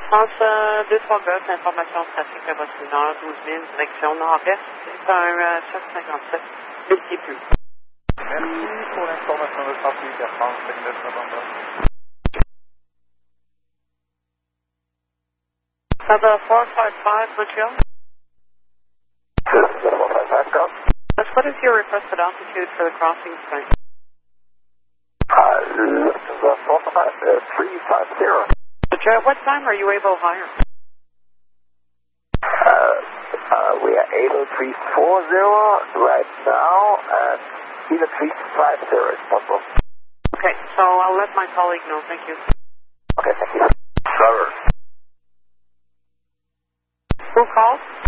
France 2-3 Golf, information trafic à votre nord, 12 000, direction nord-est, c'est un 757, multiplu. Merci pour l'information de trafic à France 59 Novembre. Number 455, Montreal. This is 455, go. What is your requested altitude for the crossing point? This is 450. What time are you able to hire? We are able 340 right now, and even 350 is possible. Okay, so I'll let my colleague know. Thank you. Okay, thank you. Trevor. Who called?